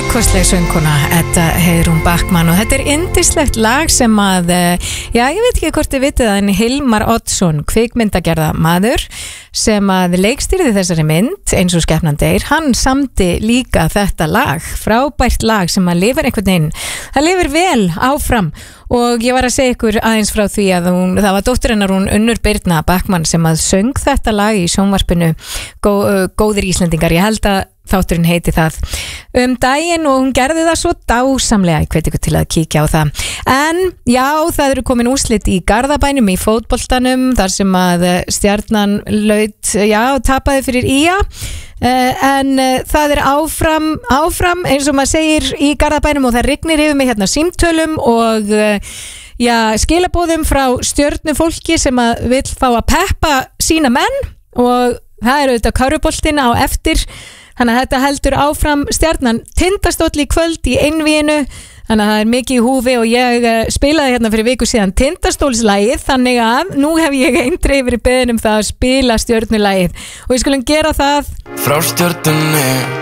Stórkostleg söngkona Edda Heiðrún Backman og þetta yndislegt lag sem að ég veit ekki hvort þið vitið það en Hilmar Oddsson, kvikmyndagerða maður sem að leikstýrði þessari mynd eins og skepnan deyr, hann samdi líka þetta lag, frábært lag sem að lifir einhvern veginn, það lifir vel áfram og ég var að segja ykkur aðeins frá því að það var dóttir hennar hún Unnur Birna Backman sem að söng þetta lag í sjónvarpinu Góðir Íslendingar, ég held að þátturinn heiti það daginn og hún gerði það svo dásamlega, ég hveti ykkur til að kíkja á það en já, það eru komin úrslit í Garðabænum í fótboltanum þar sem að Stjarnan tapaði fyrir IA en það er áfram eins og maður segir í Garðabænum og það rignir yfir mig hérna símtölum og skilabóðum frá stjörnufólki sem að vill fá að peppa sína menn og það eru auðvitað körfuboltinn á eftir. Þannig að þetta heldur áfram Stjarnan Tindastóll í kvöld í einvíinu þannig að það er mikið í húfi og ég spilaði hérna fyrir viku síðan Tindastólslægið þannig að nú hef ég eindreið verið beðin það að spila stjörnulagið og við skulum gera það frá stjörnunni